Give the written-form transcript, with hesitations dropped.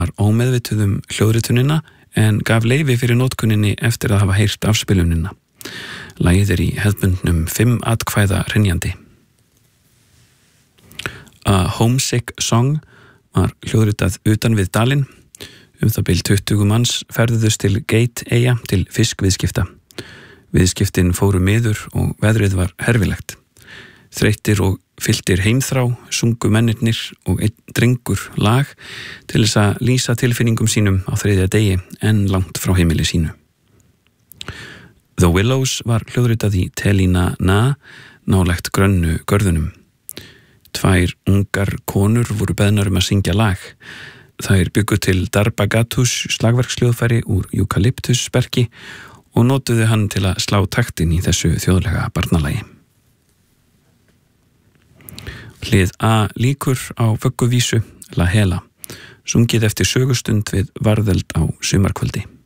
var ómeðvituð hljóðritunina en gaf leyfi fyrir notkuninni eftir að hafa heyrt afspilunina. Lagið í hefðbundnum 5 atkvæða hrynjandi. A Homesick Song var hljóðritað utan við dalinn. Það bil 20 manns ferðuðust til Gate eyja til fiskviðskipta. Viðskiptin fóru miður og veðrið var herfilegt. Þreyttir og fylltir heimþrá sungu mennirnir og einn drengur lag til þess að lýsa tilfinningum sínum á 3. degi en langt frá heimili sínu. The Willows var hljóðritað í Telina Na, nálægt grönnu görðunum. 2 ungar konur voru beðnar að syngja lag. Þær byggu til Darbagatus slagverksljóðfæri úr Eukalyptusberki og notuðu hann til að slá taktinn í þessu þjóðlega barnalagi. Hlið A líkur á vögguvísu La Hela, sungið eftir sögustund við varðöld á sumarkvöldi.